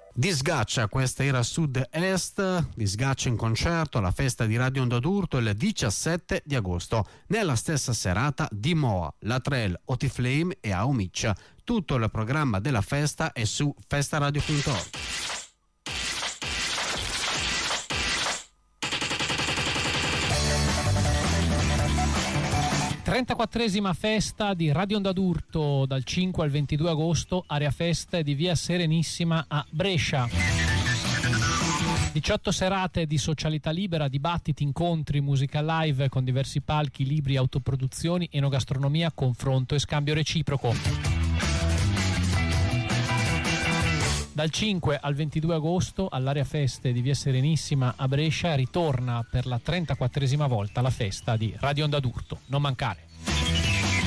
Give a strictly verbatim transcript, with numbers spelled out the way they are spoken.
Disgaccia, questa era Sud-Est, Disgaccia in concerto alla festa di Radio Onda d'Urto il diciassette di agosto. Nella stessa serata di Moa, Latrell, Otiflame e Aomiccia. Tutto il programma della festa è su festaradio punto org. trentaquattresima festa di Radio Onda d'Urto dal cinque al ventidue agosto, area festa di via Serenissima a Brescia. diciotto serate di socialità libera, dibattiti, incontri, musica live con diversi palchi, libri, autoproduzioni, enogastronomia, confronto e scambio reciproco. Dal cinque al ventidue agosto all'area feste di via Serenissima a Brescia ritorna per la trentaquattresima volta la festa di Radio Onda d'Urto. Non mancare.